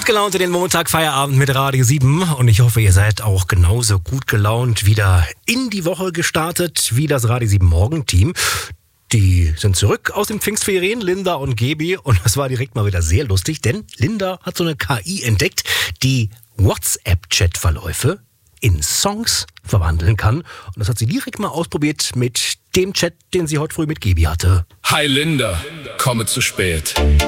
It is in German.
Gut gelaunt in den Montag, Feierabend mit Radio 7 und ich hoffe, ihr seid auch genauso gut gelaunt wieder in die Woche gestartet wie das Radio 7 Morgenteam. Die sind zurück aus den Pfingstferien, Linda und Gebi, und das war direkt mal wieder sehr lustig, denn Linda hat so eine KI entdeckt, die WhatsApp-Chat-Verläufe in Songs verwandeln kann. Und das hat sie direkt mal ausprobiert mit dem Chat, den sie heute früh mit Gebi hatte. Hi Linda, komme zu spät.